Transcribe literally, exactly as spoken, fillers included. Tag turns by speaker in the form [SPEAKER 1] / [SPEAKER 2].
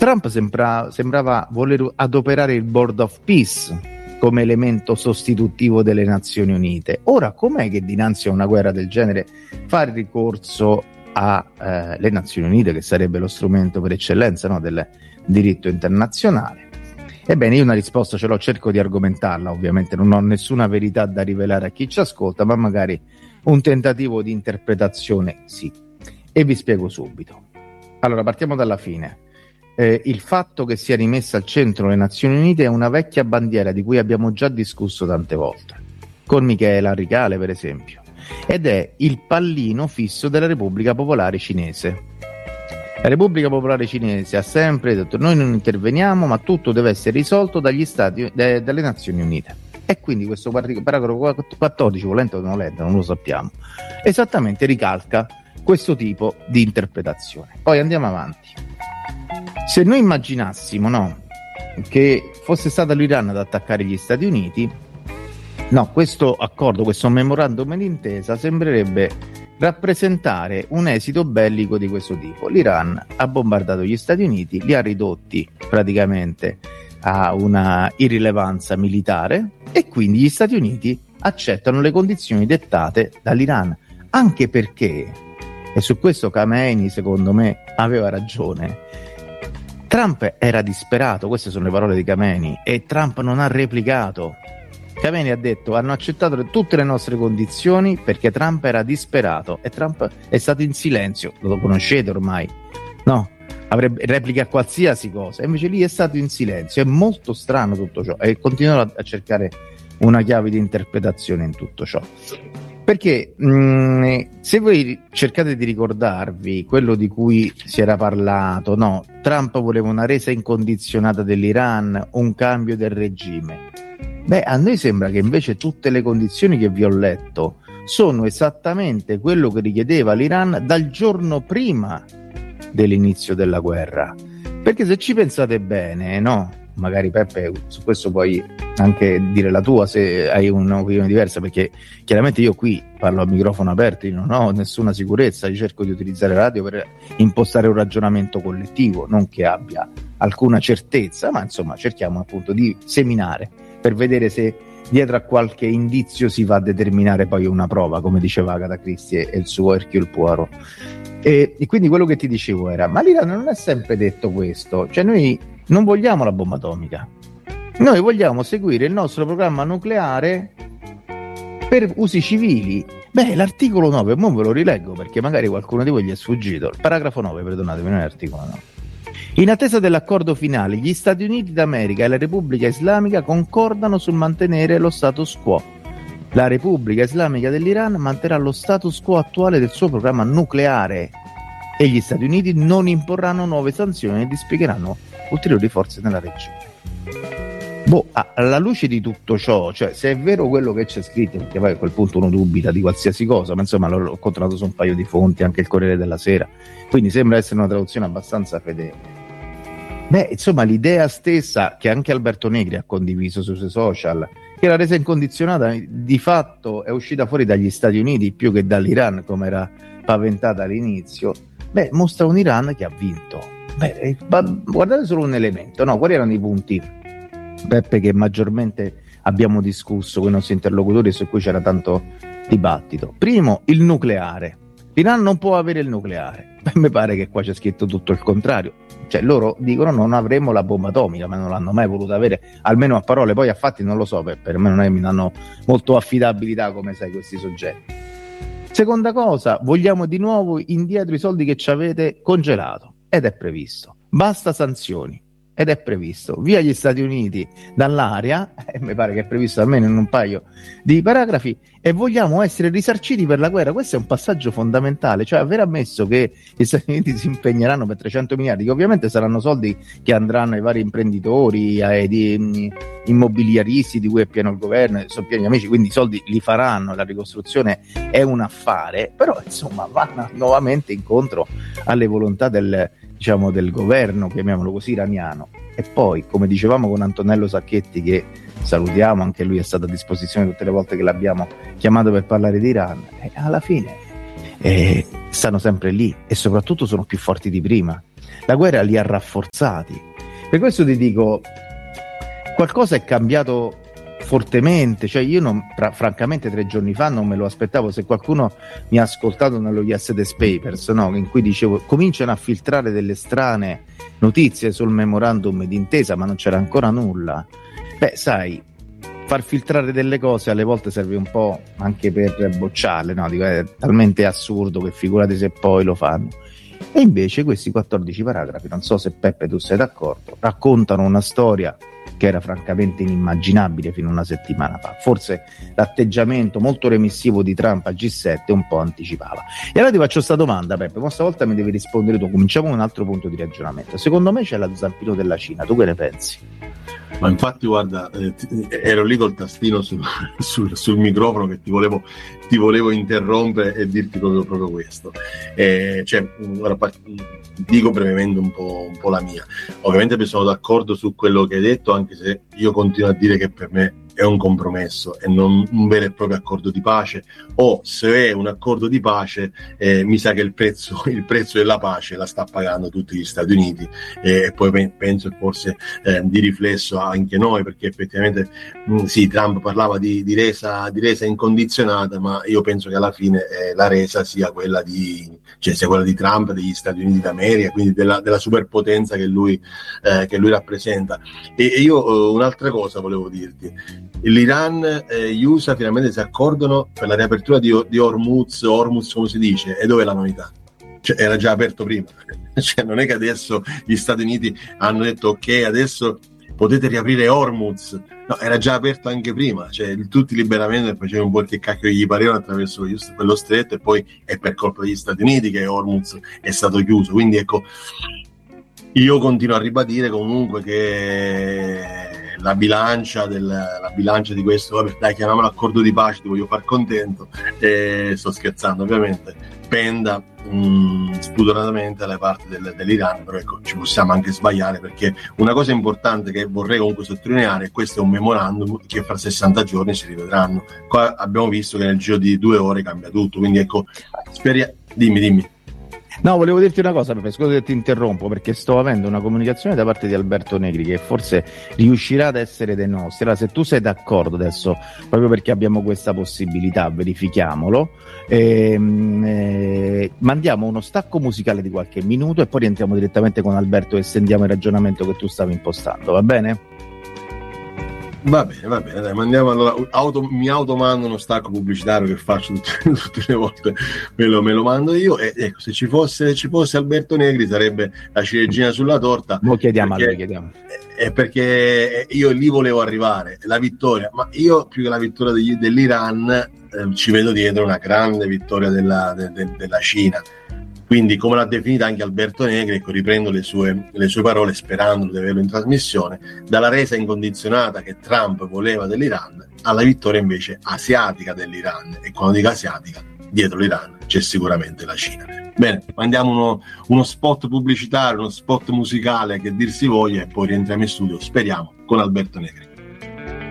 [SPEAKER 1] Trump sembra, sembrava voler adoperare il Board of Peace come elemento sostitutivo delle Nazioni Unite. Ora, com'è che dinanzi a una guerra del genere fa il ricorso alle eh, Nazioni Unite, che sarebbe lo strumento per eccellenza, no, del diritto internazionale? Ebbene, io una risposta ce l'ho, cerco di argomentarla, ovviamente non ho nessuna verità da rivelare a chi ci ascolta, ma magari un tentativo di interpretazione sì. E vi spiego subito. Allora, partiamo dalla fine. Eh, il fatto che sia rimessa al centro le Nazioni Unite è una vecchia bandiera di cui abbiamo già discusso tante volte, con Michela Ricale per esempio, ed è il pallino fisso della Repubblica Popolare Cinese. La Repubblica Popolare Cinese ha sempre detto: noi non interveniamo, ma tutto deve essere risolto dagli Stati, de, dalle Nazioni Unite. E quindi questo paragrafo quattordici, volente o non volente, non lo sappiamo, esattamente ricalca questo tipo di interpretazione. Poi andiamo avanti. Se noi immaginassimo, no, che fosse stato l'Iran ad attaccare gli Stati Uniti, no, questo accordo, questo memorandum d'intesa sembrerebbe rappresentare un esito bellico di questo tipo. L'Iran ha bombardato gli Stati Uniti, li ha ridotti praticamente a una irrilevanza militare e quindi gli Stati Uniti accettano le condizioni dettate dall'Iran, anche perché, e su questo Khamenei secondo me aveva ragione, Trump era disperato, queste sono le parole di Khamenei, e Trump non ha replicato. Khamenei ha detto: hanno accettato tutte le nostre condizioni perché Trump era disperato, e Trump è stato in silenzio. Lo conoscete ormai, no? Avrebbe replica a qualsiasi cosa, invece lì è stato in silenzio. È molto strano tutto ciò, e continuerò a cercare una chiave di interpretazione in tutto ciò, perché mh, se voi cercate di ricordarvi quello di cui si era parlato, no, Trump voleva una resa incondizionata dell'Iran, un cambio del regime. Beh, a noi sembra che invece tutte le condizioni che vi ho letto sono esattamente quello che richiedeva l'Iran dal giorno prima dell'inizio della guerra. Perché se ci pensate bene, no, magari Peppe su questo puoi anche dire la tua se hai un'opinione diversa, perché chiaramente io qui parlo a microfono aperto, io non ho nessuna sicurezza, io cerco di utilizzare radio per impostare un ragionamento collettivo, non che abbia alcuna certezza, ma insomma cerchiamo appunto di seminare per vedere se dietro a qualche indizio si va a determinare poi una prova, come diceva Agatha Christie e il suo Hercule Poirot. E, e quindi quello che ti dicevo era: ma l'Iran non ha sempre detto questo, cioè noi non vogliamo la bomba atomica, noi vogliamo seguire il nostro programma nucleare per usi civili. Beh, l'articolo nove, mo ve lo rileggo perché magari qualcuno di voi gli è sfuggito. Il paragrafo nove, perdonatemi, non è l'articolo nove. In attesa dell'accordo finale, gli Stati Uniti d'America e la Repubblica Islamica concordano sul mantenere lo status quo. La Repubblica Islamica dell'Iran manterrà lo status quo attuale del suo programma nucleare e gli Stati Uniti non imporranno nuove sanzioni e dispiegheranno ulteriori forze nella regione. Boh, alla luce di tutto ciò, cioè se è vero quello che c'è scritto, perché poi a quel punto uno dubita di qualsiasi cosa, ma insomma l'ho controllato su un paio di fonti, anche il Corriere della Sera, quindi sembra essere una traduzione abbastanza fedele. Beh, insomma, l'idea stessa che anche Alberto Negri ha condiviso sui suoi social, che la resa incondizionata di fatto è uscita fuori dagli Stati Uniti più che dall'Iran, come era paventata all'inizio, beh, mostra un Iran che ha vinto. Beh, guardate solo un elemento, no? Quali erano i punti, Peppe, che maggiormente abbiamo discusso con i nostri interlocutori e su cui c'era tanto dibattito? Primo, il nucleare. L'Iran non può avere il nucleare. Beh, mi pare che qua c'è scritto tutto il contrario. Cioè loro dicono non avremo la bomba atomica, ma non l'hanno mai voluta avere, almeno a parole. Poi a fatti non lo so, per, per me non è, mi danno molto affidabilità, come sai, questi soggetti. Seconda cosa, vogliamo di nuovo indietro i soldi che ci avete congelato, ed è previsto. Basta sanzioni, ed è previsto. Via gli Stati Uniti dall'area, e eh, mi pare che è previsto almeno in un paio di paragrafi, e vogliamo essere risarciti per la guerra. Questo è un passaggio fondamentale, cioè aver ammesso che gli Stati Uniti si impegneranno per trecento miliardi, che ovviamente saranno soldi che andranno ai vari imprenditori, ai di, immobiliaristi di cui è pieno il governo, sono pieni amici, quindi i soldi li faranno, la ricostruzione è un affare, però insomma vanno nuovamente incontro alle volontà del, diciamo, del governo, chiamiamolo così, iraniano. E poi, come dicevamo con Antonello Sacchetti, che salutiamo, anche lui è stato a disposizione tutte le volte che l'abbiamo chiamato per parlare di Iran, e alla fine eh, stanno sempre lì e soprattutto sono più forti di prima. la guerra li ha rafforzati. Per questo ti dico, qualcosa è cambiato fortemente, cioè io non, fra, francamente tre giorni fa non me lo aspettavo. Se qualcuno mi ha ascoltato nello Yesterday's Papers, no, in cui dicevo cominciano a filtrare delle strane notizie sul memorandum d'intesa, ma non c'era ancora nulla. Beh, sai, far filtrare delle cose alle volte serve un po' anche per bocciarle, no? Dico, è talmente assurdo che figurati se poi lo fanno. E invece questi quattordici paragrafi, non so se Peppe tu sei d'accordo, raccontano una storia che era francamente inimmaginabile fino a una settimana fa. Forse l'atteggiamento molto remissivo di Trump al G sette un po' anticipava. E allora ti faccio questa domanda, Peppe, ma stavolta mi devi rispondere tu. Cominciamo con un altro punto di ragionamento. Secondo me c'è lo zampino della Cina, tu che ne pensi?
[SPEAKER 2] Ma infatti guarda, eh, ero lì col tastino sul, sul, sul microfono che ti volevo, ti volevo interrompere e dirti proprio, proprio questo. Eh, cioè, ora, dico brevemente un po', un po' la mia. Ovviamente sono d'accordo su quello che hai detto, anche se io continuo a dire che per me è un compromesso e non un vero e proprio accordo di pace, o se è un accordo di pace eh, mi sa che il prezzo, il prezzo della pace la sta pagando tutti gli Stati Uniti eh, e poi pe- penso che forse eh, di riflesso anche noi, perché effettivamente mh, sì, Trump parlava di, di, resa, di resa incondizionata, ma io penso che alla fine eh, la resa sia quella di, cioè sia quella di Trump, degli Stati Uniti d'America, quindi della, della superpotenza che lui, eh, che lui rappresenta. E, e io eh, un'altra cosa volevo dirti. L'Iran e gli U S A finalmente si accordano per la riapertura di, di Hormuz, Hormuz come si dice, e dove è la novità? Cioè, era già aperto prima, cioè, non è che adesso gli Stati Uniti hanno detto ok, adesso potete riaprire Hormuz, no, era già aperto anche prima, cioè tutti liberamente facevano un po' che cacchio gli pareva attraverso quello stretto, e poi è per colpa degli Stati Uniti che Hormuz è stato chiuso. Quindi ecco, io continuo a ribadire comunque che la bilancia, del, la bilancia di questo, vabbè, dai, chiamiamolo accordo di pace, ti voglio far contento, e sto scherzando ovviamente, penda mh, spudoratamente alle parti del, dell'Iran, però ecco, ci possiamo anche sbagliare, perché una cosa importante che vorrei comunque sottolineare è che questo è un memorandum che fra sessanta giorni si rivedranno. Qua abbiamo visto che nel giro di due ore cambia tutto, quindi ecco, speriamo. Dimmi, dimmi.
[SPEAKER 1] No, volevo dirti una cosa, Peppe, scusa se ti interrompo, perché sto avendo una comunicazione da parte di Alberto Negri che forse riuscirà ad essere dei nostri. Allora, se tu sei d'accordo adesso, proprio perché abbiamo questa possibilità, verifichiamolo, ehm, eh, mandiamo uno stacco musicale di qualche minuto e poi rientriamo direttamente con Alberto e estendiamo il ragionamento che tu stavi impostando, va bene?
[SPEAKER 2] Va bene, va bene, dai, mandiamo allora. Auto, mi automando uno stacco pubblicitario che faccio tutte, tutte le volte, me lo, me lo mando io. E ecco, se ci fosse, se ci fosse Alberto Negri sarebbe la ciliegina sulla torta.
[SPEAKER 1] Lo chiediamo
[SPEAKER 2] perché,
[SPEAKER 1] a lui, chiediamo.
[SPEAKER 2] È perché io lì volevo arrivare, la vittoria, ma io più che la vittoria degli, dell'Iran eh, ci vedo dietro una grande vittoria della, de, de, della Cina. Quindi, come l'ha definita anche Alberto Negri, ecco, riprendo le sue, le sue parole sperando di averlo in trasmissione, dalla resa incondizionata che Trump voleva dell'Iran alla vittoria invece asiatica dell'Iran. E quando dico asiatica, dietro l'Iran c'è sicuramente la Cina. Bene, mandiamo uno, uno spot pubblicitario, uno spot musicale che dir si voglia, e poi rientriamo in studio, speriamo, con Alberto Negri.